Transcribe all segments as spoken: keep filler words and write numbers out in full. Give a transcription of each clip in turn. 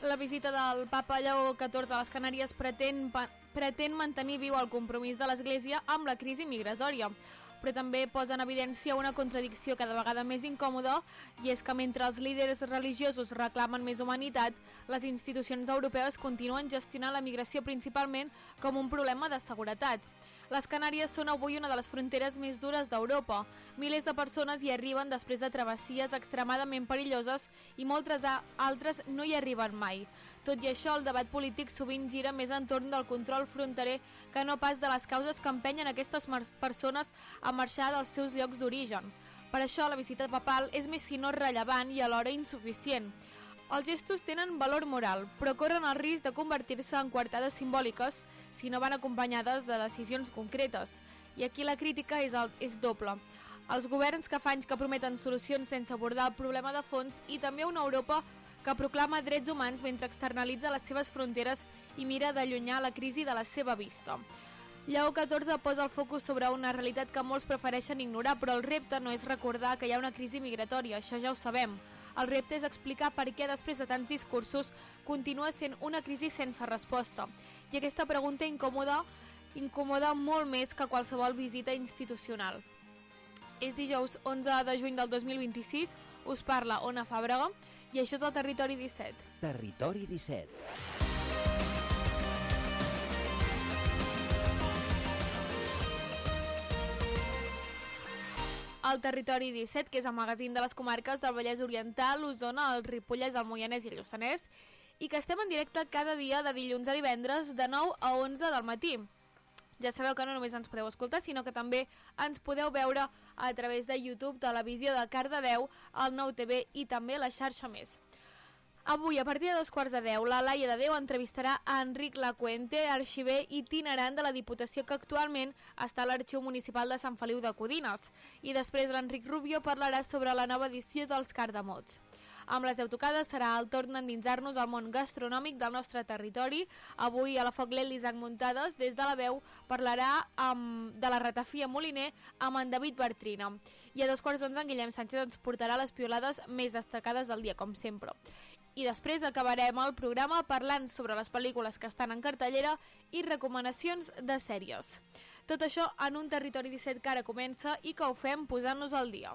La visita del papa Lleó catorze a les Canàries pretén, pretén mantenir viu el compromís de l'Església amb la crisi migratòria, però també posa en evidència una contradicció cada vegada més incòmoda, i és que mentre els líders religiosos reclamen més humanitat, les institucions europees continuen gestionant la migració principalment com un problema de seguretat. Les Canàries són avui una de les fronteres més dures d'Europa. Milers de persones hi arriben després de travessies extremadament perilloses i moltes altres no hi arriben mai. Tot i això, el debat polític sovint gira més entorn del control fronterer que no pas de les causes que empenyen aquestes persones a marxar dels seus llocs d'origen. Per això, la visita papal és més si no rellevant i alhora insuficient. Els gestos tenen valor moral, però corren el risc de convertir-se en coartades simbòliques si no van acompanyades de decisions concretes. I aquí la crítica és, el, és doble. Els governs que fa anys que prometen solucions sense abordar el problema de fons, i també una Europa que proclama drets humans mentre externalitza les seves fronteres i mira d'allunyar la crisi de la seva vista. Lleó catorze posa el focus sobre una realitat que molts prefereixen ignorar, però el repte no és recordar que hi ha una crisi migratòria, això ja ho sabem. El repte és explicar per què després de tants discursos continua sent una crisi sense resposta. I aquesta pregunta incomoda, incomoda molt més que qualsevol visita institucional. És dijous onze de juny del dos mil vint-i-sis, us parla Ona Fàbrega i això és el Territori disset. Territori disset. El Territori disset, que és el magazín de les comarques del Vallès Oriental, Osona, el Ripollès, el Moianès i el Lluçanès, i que estem en directe cada dia de dilluns a divendres de nou a onze del matí. Ja sabeu que no només ens podeu escoltar, sinó que també ens podeu veure a través de YouTube, Televisió de Cardedeu, el Nou T V i també la xarxa Més. Avui, a partir de dos quarts de deu, la Laia de Déu entrevistarà a Enric Lacuente, arxiver itinerant de la Diputació que actualment està a l'Arxiu Municipal de Sant Feliu de Codines. I després l'Enric Rubio parlarà sobre la nova edició dels Cardamots. Amb les deu tocades serà el torn d'endinsar-nos al món gastronòmic del nostre territori. Avui a la Foc Lent l'Isaac Muntades, des de la veu, parlarà amb, de la ratafia Moliner amb en David Bartrina. I a dos quarts d'onze en Guillem Sánchez ens portarà les piolades més destacades del dia, com sempre. I després acabarem el programa parlant sobre les pel·lícules que estan en cartellera i recomanacions de sèries. Tot això en un Territori disset que ara comença i que ho fem posant-nos al dia.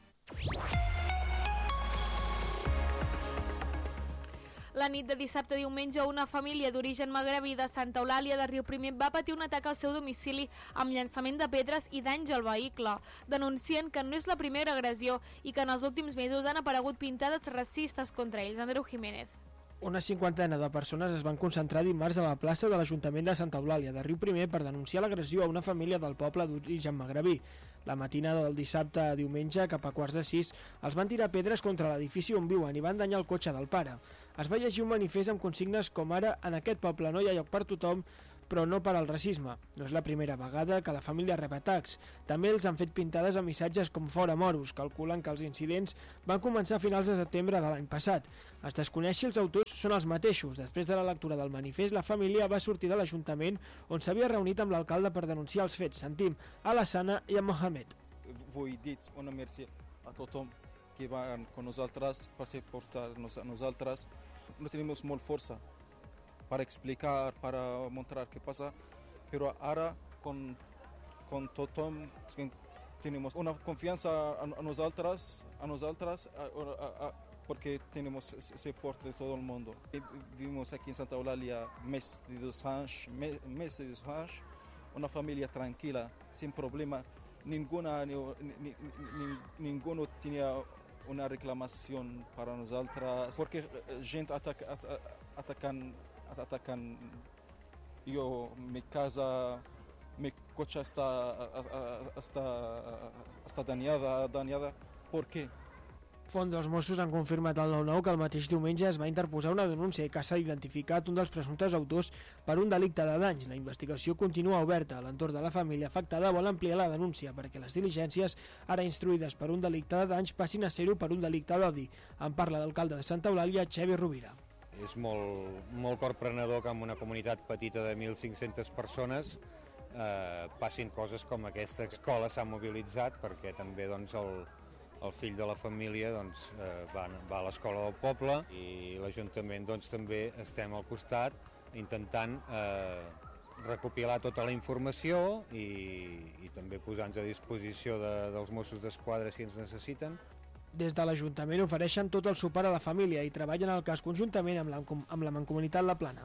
La nit de dissabte a diumenge, una família d'origen magrebí de Santa Eulàlia de Riuprimer va patir un atac al seu domicili amb llançament de pedres i danys al vehicle. Denuncien que no és la primera agressió i que en els últims mesos han aparegut pintades racistes contra ells. Andreu Jiménez. Una cinquantena de persones es van concentrar dimarts a la plaça de l'Ajuntament de Santa Eulàlia de Riuprimer per denunciar l'agressió a una família del poble d'origen magrebí. La matinada del dissabte a diumenge, cap a quarts de sis, els van tirar pedres contra l'edifici on viuen i van danyar el cotxe del pare. Es va llegir un manifest amb consignes com ara «En aquest poble no hi ha lloc per tothom», però no per al racisme. No és la primera vegada que la família rep atacs. També els han fet pintades amb missatges com «Fora moros». Calculen que els incidents van començar a finals de setembre de l'any passat. Es desconeix si els autors són els mateixos. Després de la lectura del manifest, la família va sortir de l'Ajuntament on s'havia reunit amb l'alcalde per denunciar els fets. Sentim a la Sana i a Mohamed. Vull dir una merci a tothom que va amb nosaltres per suportar-nos a nosaltres. No tenim molt força para explicar, para mostrar qué pasa, pero ahora con, con tothom tenemos una confianza a, a nosotras, a nosotras a, a, a, porque tenemos soporte de todo el mundo. Vivimos aquí en Santa Eulàlia mes de dos años, mes, mes de dos años, una familia tranquila, sin problema, ninguna, ni, ni, ni, ninguno tenía una reclamación para nosotras, porque gente ataca, atacan atacan yo, mi casa, mi coche está, está, está dañada, dañada. ¿Por qué? Font dels Mossos han confirmat al nou nou que el mateix diumenge es va interposar una denúncia i que s'ha identificat un dels presumptes autors per un delicte de danys. La investigació continua oberta. L'entorn de la família afectada vol ampliar la denúncia perquè les diligències, ara instruïdes per un delicte de danys, passin a ser-ho per un delicte d'odi. En parla l'alcalde de Santa Eulàlia, Xavi Rovira. És molt, molt corprenedor que en una comunitat petita de mil cinc-centes persones eh, passin coses com aquesta. L'escola s'ha mobilitzat perquè també doncs, el, el fill de la família doncs, eh, va, va a l'escola del poble i la l'Ajuntament doncs, també estem al costat intentant eh, recopilar tota la informació i, i també posar-nos a disposició de, dels Mossos d'Esquadra si ens necessiten. Des de l'Ajuntament ofereixen tot el suport a la família i treballen el cas conjuntament amb la, amb la Mancomunitat La Plana.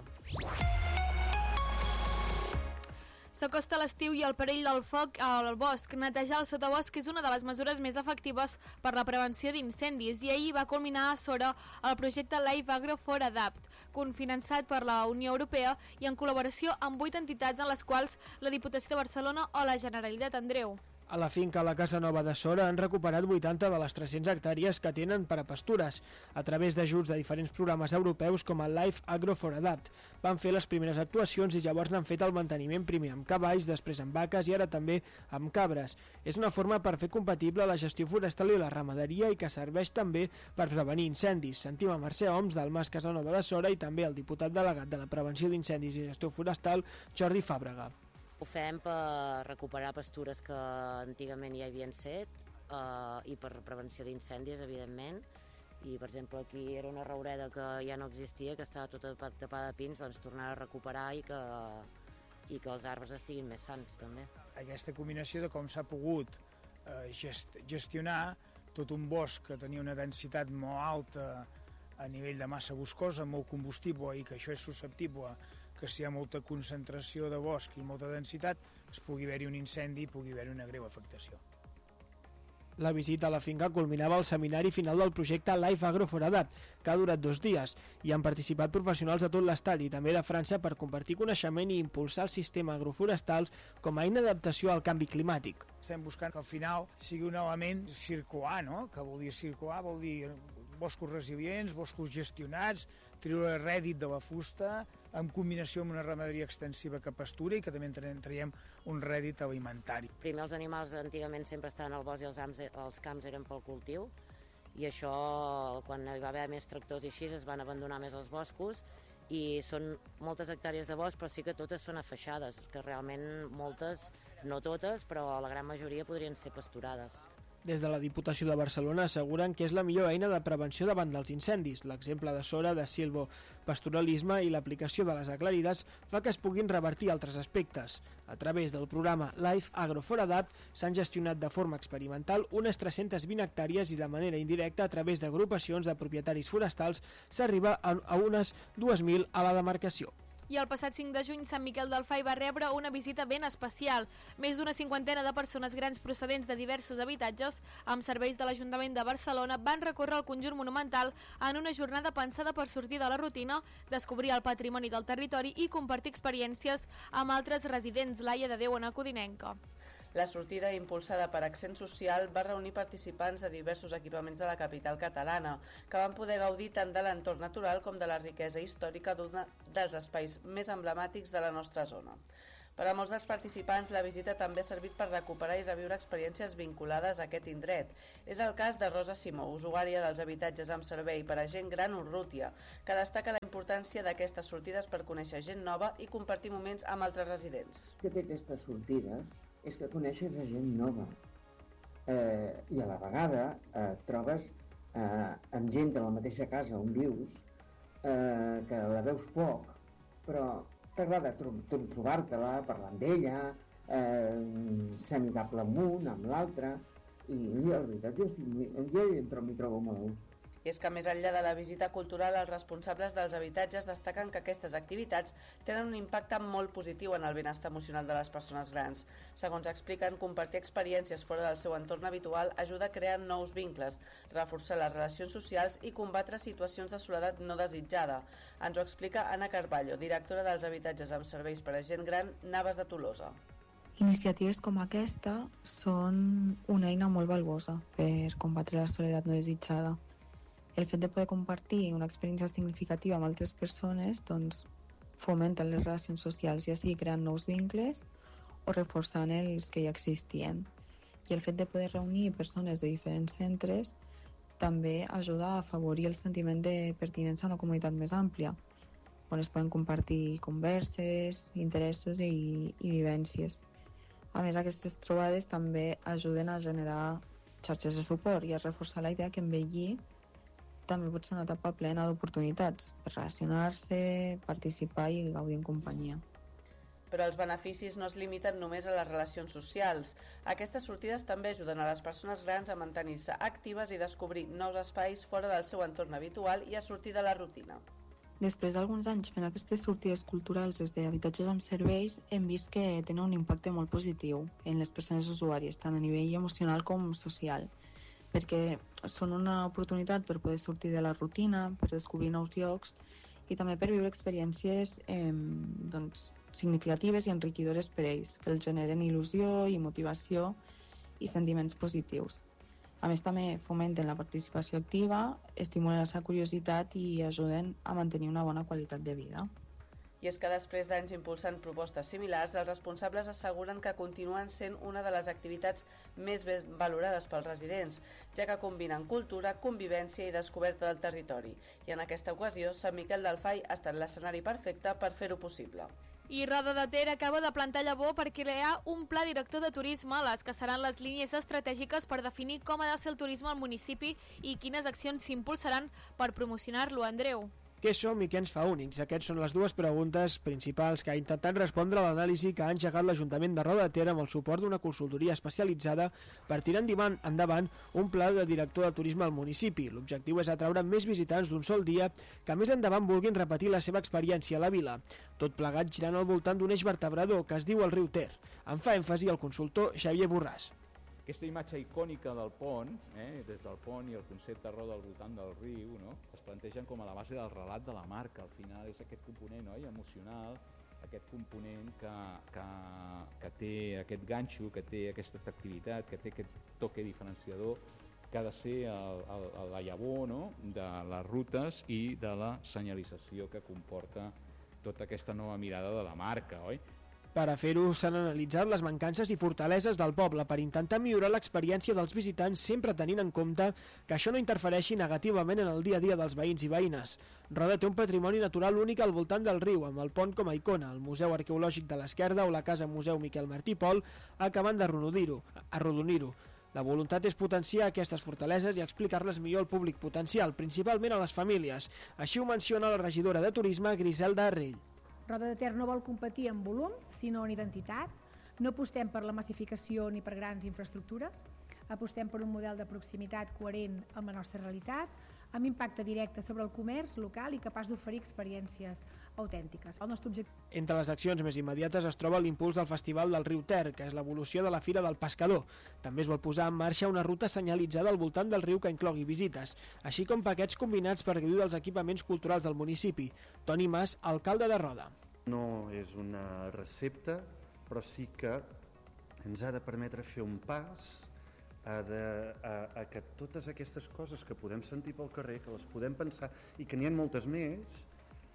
S'acosta l'estiu i el perill del foc al bosc. Netejar el sotabosc és una de les mesures més efectives per la prevenció d'incendis i ahir va culminar a Sora el projecte Life Agro for Adapt, cofinançat per la Unió Europea i en col·laboració amb vuit entitats en les quals la Diputació de Barcelona o la Generalitat Andreu. A la finca La Casa Nova de Sora han recuperat vuitanta de les tres-centes hectàrees que tenen per a pastures, a través d'ajuts de diferents programes europeus com el Life Agro for Adapt. Van fer les primeres actuacions i llavors n'han fet el manteniment primer amb cavalls, després amb vaques i ara també amb cabres. És una forma per fer compatible la gestió forestal i la ramaderia i que serveix també per prevenir incendis. Sentim a Mercè Oms del Mas Casanova de Sora i també el diputat delegat de la Prevenció d'Incendis i Gestió Forestal, Jordi Fàbrega. Ho fem per recuperar pastures que antigament ja hi havien set eh, i per prevenció d'incendis, evidentment. I, per exemple, aquí era una roureda que ja no existia, que estava tota tapada de pins, doncs tornar a recuperar i que, i que els arbres estiguin més sans, també. Aquesta combinació de com s'ha pogut eh, gest gestionar tot un bosc que tenia una densitat molt alta a nivell de massa boscosa, molt combustible, i que això és susceptible que si hi ha molta concentració de bosc i molta densitat, es pugui haver-hi un incendi i pugui haver-hi una greu afectació. La visita a la finca culminava el seminari final del projecte Life Agro for Adapt, que ha durat dos dies, i han participat professionals de tot l'estat i també de França per compartir coneixement i impulsar el sistema agroforestal com a eina d'adaptació al canvi climàtic. Estem buscant que al final sigui un element circular, no? Que vol dir circular, vol dir boscos resilients, boscos gestionats, treure rèdit de la fusta, en combinació amb una ramaderia extensiva que pastura i que també en traiem un rèdit alimentari. Primer els animals antigament sempre estaven al bosc i els, ams, els camps eren pel cultiu, i això, quan hi va haver més tractors i així, es van abandonar més els boscos, i són moltes hectàrees de bosc, però sí que totes són afeixades, que realment moltes, no totes, però la gran majoria podrien ser pasturades. Des de la Diputació de Barcelona asseguren que és la millor eina de prevenció davant dels incendis. L'exemple de Sora, de silvopastoralisme i l'aplicació de les aclarides fa que es puguin revertir altres aspectes. A través del programa Life Agro for Adapt s'han gestionat de forma experimental unes tres-centes vint hectàrees i de manera indirecta a través d'agrupacions de propietaris forestals s'arriba a unes dues mil a la demarcació. I el passat cinc de juny, Sant Miquel del Fai va rebre una visita ben especial. Més d'una cinquantena de persones grans procedents de diversos habitatges amb serveis de l'Ajuntament de Barcelona van recórrer el conjunt monumental en una jornada pensada per sortir de la rutina, descobrir el patrimoni del territori i compartir experiències amb altres residents. Laia de Déu, Ona Codinenca. La sortida, impulsada per Accent Social, va reunir participants de diversos equipaments de la capital catalana, que van poder gaudir tant de l'entorn natural com de la riquesa històrica d'un dels espais més emblemàtics de la nostra zona. Per a molts dels participants, la visita també ha servit per recuperar i reviure experiències vinculades a aquest indret. És el cas de Rosa Simó, usuària dels habitatges amb servei per a gent gran Urrutia, que destaca la importància d'aquestes sortides per conèixer gent nova i compartir moments amb altres residents. Que té aquestes sortides és que coneixes a gent nova eh, i a la vegada eh, trobes eh, amb gent de la mateixa casa on vius eh, que la veus poc, però t'agrada tro trobar-te-la, parlar amb ella, eh, ser amigable amb un, amb l'altre, i la veritat jo, jo m'hi trobo molt a gust. I és que més enllà de la visita cultural, els responsables dels habitatges destaquen que aquestes activitats tenen un impacte molt positiu en el benestar emocional de les persones grans. Segons expliquen, compartir experiències fora del seu entorn habitual ajuda a crear nous vincles, reforçar les relacions socials i combatre situacions de soledat no desitjada. Ens ho explica Anna Carballo, directora dels habitatges amb serveis per a gent gran Navas de Tolosa. Iniciatives com aquesta són una eina molt valuosa per combatre la soledat no desitjada. El fet de poder compartir una experiència significativa amb altres persones doncs, fomenta les relacions socials, ja sigui creant nous vincles o reforçant els que ja existien. I el fet de poder reunir persones de diferents centres també ajuda a afavorir el sentiment de pertinença a una comunitat més àmplia, on es poden compartir converses, interessos i, i vivències. A més, aquestes trobades també ajuden a generar xarxes de suport i a reforçar la idea que envellir també pot ser una etapa plena d'oportunitats per relacionar-se, participar i gaudir en companyia. Però els beneficis no es limiten només a les relacions socials. Aquestes sortides també ajuden a les persones grans a mantenir-se actives i descobrir nous espais fora del seu entorn habitual i a sortir de la rutina. Després d'alguns anys fent aquestes sortides culturals des d'habitatges amb serveis, hem vist que tenen un impacte molt positiu en les persones usuàries, tant a nivell emocional com social, perquè són una oportunitat per poder sortir de la rutina, per descobrir nous llocs i també per viure experiències eh, doncs, significatives i enriquidores per ells, que els generen il·lusió i motivació i sentiments positius. A més, també fomenten la participació activa, estimulen la seva curiositat i ajuden a mantenir una bona qualitat de vida. I és que després d'anys impulsant propostes similars, els responsables asseguren que continuen sent una de les activitats més ben valorades pels residents, ja que combinen cultura, convivència i descoberta del territori. I en aquesta ocasió, Sant Miquel del Fai ha estat l'escenari perfecte per fer-ho possible. I Roda de Ter acaba de plantar llavor per crear un pla director de turisme, les que seran les línies estratègiques per definir com ha de ser el turisme al municipi i quines accions s'impulsaran per promocionar-lo, Andreu. Què som i què ens fa únics? Aquestes són les dues preguntes principals que ha intentat respondre a l'anàlisi que ha engegat l'Ajuntament de Roda de Ter amb el suport d'una consultoria especialitzada per tirar endavant, endavant un pla de director de turisme al municipi. L'objectiu és atraure més visitants d'un sol dia que més endavant vulguin repetir la seva experiència a la vila. Tot plegat girant al voltant d'un eix vertebrador que es diu el riu Ter. En fa èmfasi el consultor Xavier Borràs. Aquesta imatge icònica del pont, eh, des del pont i el concepte roda al voltant del riu, no? Es plantegen com a la base del relat de la marca. Al final és aquest component, oi, emocional, aquest component que, que, que té aquest ganxo, que té aquesta atractivitat, que té aquest toque diferenciador, que ha de ser el, el, el, la llavor, no?, de les rutes i de la senyalització que comporta tota aquesta nova mirada de la marca, oi? Per a fer-ho s'han analitzat les mancances i fortaleses del poble per intentar millorar l'experiència dels visitants, sempre tenint en compte que això no interfereixi negativament en el dia a dia dels veïns i veïnes. Roda té un patrimoni natural únic al voltant del riu, amb el pont com a icona, el Museu Arqueològic de l'Esquerda o la Casa Museu Miquel Martí Pol acabant d'arrodonir-ho. arrodonir-ho. La voluntat és potenciar aquestes fortaleses i explicar-les millor al públic potencial, principalment a les famílies. Així ho menciona la regidora de Turisme, Griselda Arrell. Roda de Ter no vol competir en volum, sinó en identitat. No apostem per la massificació ni per grans infraestructures. Apostem per un model de proximitat coherent amb la nostra realitat, amb impacte directe sobre el comerç local i capaç d'oferir experiències autèntiques. El nostre objectiu... Entre les accions més immediates es troba l'impuls del Festival del Riu Ter, que és l'evolució de la Fira del Pescador. També es vol posar en marxa una ruta senyalitzada al voltant del riu que inclogui visites, així com paquets combinats per gaudir dels equipaments culturals del municipi. Toni Mas, alcalde de Roda. No és una recepta, però sí que ens ha de permetre fer un pas a, de, a, a que totes aquestes coses que podem sentir pel carrer, que les podem pensar i que n'hi ha moltes més,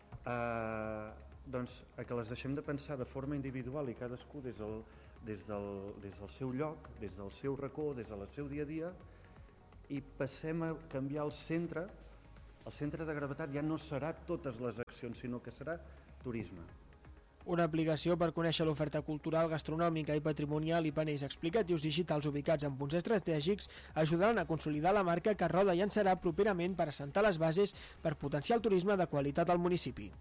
eh, doncs a que les deixem de pensar de forma individual i cadascú des del, des del, des del seu lloc, des del seu racó, des del seu dia a dia, i passem a canviar el centre. El centre de gravetat ja no serà totes les accions, sinó que serà turisme. Una aplicació per conèixer l'oferta cultural, gastronòmica i patrimonial i panells explicatius digitals ubicats en punts estratègics ajudaran a consolidar la marca que Roda llançarà properament per assentar les bases per potenciar el turisme de qualitat al municipi.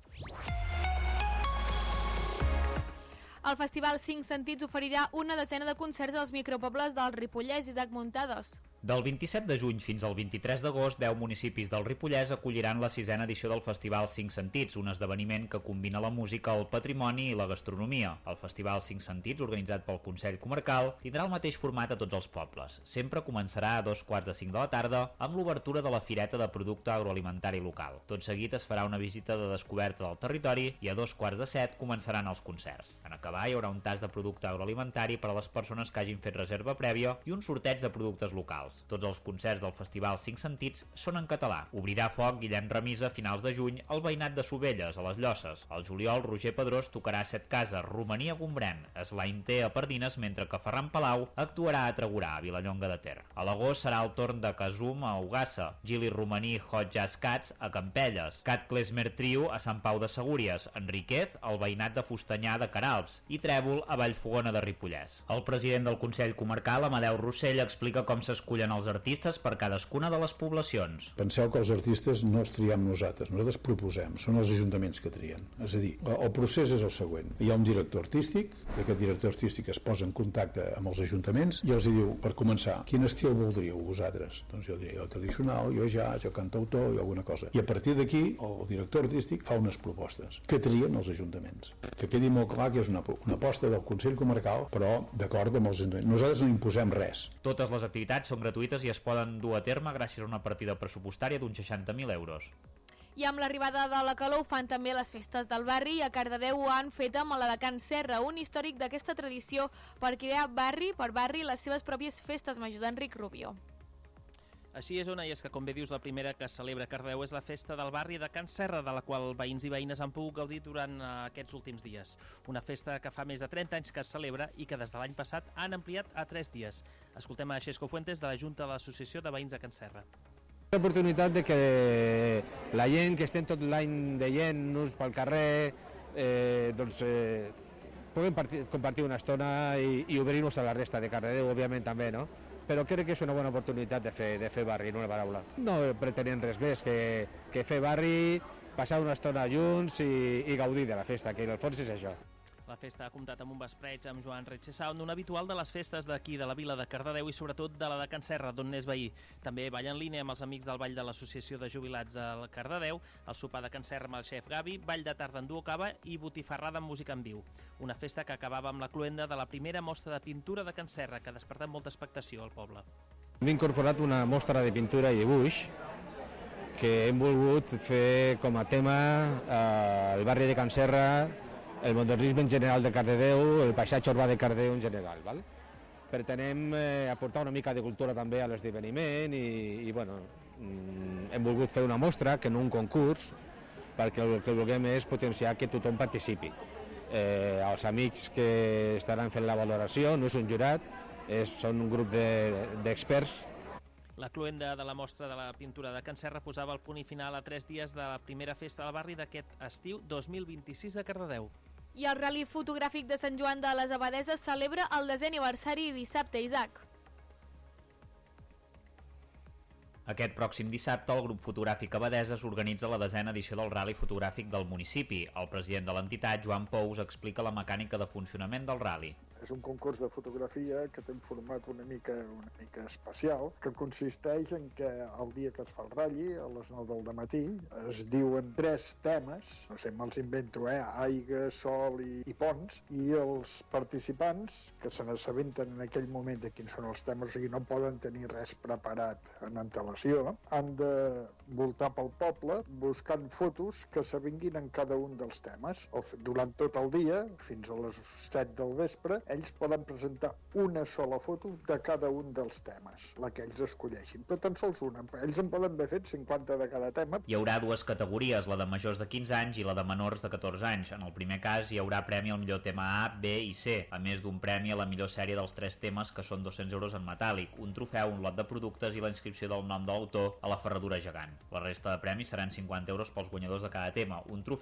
El Festival Cinc Sentits oferirà una desena de concerts als micropobles del Ripollès. Isaac Muntades. Del vint-i-set de juny fins al vint-i-tres d'agost, deu municipis del Ripollès acolliran la sisena edició del Festival Cinc Sentits, un esdeveniment que combina la música, el patrimoni i la gastronomia. El Festival Cinc Sentits, organitzat pel Consell Comarcal, tindrà el mateix format a tots els pobles. Sempre començarà a dos quarts de cinc de la tarda amb l'obertura de la Fireta de Producte Agroalimentari Local. Tot seguit es farà una visita de descoberta del territori i a dos quarts de set començaran els concerts. En acabar hi haurà un tast de producte agroalimentari per a les persones que hagin fet reserva prèvia i un sorteig de productes locals. Tots els concerts del Festival Cinc Sentits són en català. Obrirà foc Guillem Remisa a finals de juny al veïnat de Sovelles, a les Llosses. Al juliol, Roger Pedrós tocarà a Set Cases, Romania a Gombrèn, Slain Té a Pardines, mentre que Ferran Palau actuarà a Tregurà, a Vilallonga de Ter. A l'agost serà el torn de Casum a Ugassa, Gili Romaní Hot Jazz Cats a Campelles, Cat Klezmer Trio a Sant Pau de Segúries, Enriquez al veïnat de Fustanyà de Caralps i Trèvol a Vallfogona de Ripollès. El president del Consell Comarcal, Amadeu Rossell, explica com s'escull escullen els artistes per cadascuna de les poblacions. Penseu que els artistes no els triem nosaltres, nosaltres proposem, són els ajuntaments que trien. És a dir, el procés és el següent. Hi ha un director artístic, aquest director artístic es posa en contacte amb els ajuntaments i els diu, per començar, quin estil voldríeu vosaltres? Doncs jo diria, jo tradicional, jo jazz, jo cantautor, jo alguna cosa. I a partir d'aquí, el director artístic fa unes propostes que trien els ajuntaments. Que quedi molt clar que és una, una aposta del Consell Comarcal, però d'acord amb els ajuntaments. Nosaltres no imposem res. Totes les activitats són gratuïtes i es poden dur a terme gràcies a una partida pressupostària d'uns seixanta mil euros. I amb l'arribada de la calor ho fan també les festes del barri i a Cardedeu ho han fet amb la de Can Serra, un històric d'aquesta tradició per crear barri per barri les seves pròpies festes majors. Enric Rubio. Així és, Ona, i és que, com bé dius, la primera que es celebra a Cardedeu és la festa del barri de Can Serra, de la qual veïns i veïnes han pogut gaudir durant aquests últims dies. Una festa que fa més de trenta anys que es celebra i que des de l'any passat han ampliat a tres dies. Escoltem a Xesco Fuentes, de la Junta de l'Associació de Veïns de Can Serra. L'oportunitat de que la gent que estem tot l'any veient-nos pel carrer eh, doncs, eh, puguem partir, compartir una estona i, i obrir-nos a la resta de Cardedeu, òbviament també, no? Però crec que és una bona oportunitat de fer, de fer barri, en una paraula. No pretenien res més que, que fer barri, passar una estona junts i, i gaudir de la festa, que en el fons és això. La festa ha comptat amb un vespreig amb Joan Retxesound, un habitual de les festes d'aquí, de la vila de Cardedeu i sobretot de la de Can Serra, d'on n'és veí. També ball en línia amb els amics del Ball de l'Associació de Jubilats del Cardedeu, el sopar de Can Serra amb el xef Gavi, ball de tarda en duo cava i botifarrada amb música en viu. Una festa que acabava amb la cloenda de la primera mostra de pintura de Can Serra, que ha despertat molta expectació al poble. Hem incorporat una mostra de pintura i dibuix que hem volgut fer com a tema eh, el barri de Can Serra, el modernisme en general de Cardedeu, el paisatge urbà de Cardedeu en general. Val? Pretenem eh, aportar una mica de cultura també a l'esdeveniment i, i bueno, mm, hem volgut fer una mostra, que no un concurs, perquè el que vulguem és potenciar que tothom participi. Eh, els amics que estaran fent la valoració, no és un jurat, és, són un grup d'experts. De, La cloenda de la mostra de la pintura de Can Serra posava el punt i final a tres dies de la primera festa del barri d'aquest estiu dos mil vint-i-sis a Cardedeu. I el Rally Fotogràfic de Sant Joan de les Abadeses celebra el desè aniversari dissabte, Isaac. Aquest pròxim dissabte, el grup fotogràfic Abadeses organitza la desena edició del Rally Fotogràfic del municipi. El president de l'entitat, Joan Pous, explica la mecànica de funcionament del rally. És un concurs de fotografia que té un format una mica, una mica especial, que consisteix en que el dia que es fa el ratll, a les nou del dematí, es diuen tres temes, no sé, me'ls invento, eh? Aigua, sol i, i ponts, i els participants, que se n'assabenten en aquell moment de quins són els temes, o sigui, no poden tenir res preparat en antelació, han de voltar pel poble buscant fotos que s'avinguin en cada un dels temes. Durant tot el dia, fins a les set del vespre, ells poden presentar una sola foto de cada un dels temes, la que ells escolleixin, però tan sols una. Ells en poden haver fet cinquanta de cada tema. Hi haurà dues categories, la de majors de quinze anys i la de menors de catorze anys. En el primer cas hi haurà premi al millor tema A, B i C, a més d'un premi a la millor sèrie dels tres temes, que són dos-cents euros en metàl·lic, un trofeu, un lot de productes i la inscripció del nom de l'autor a la ferradura gegant. La resta de premis seran cinquanta euros pels guanyadors de cada tema, un trofeu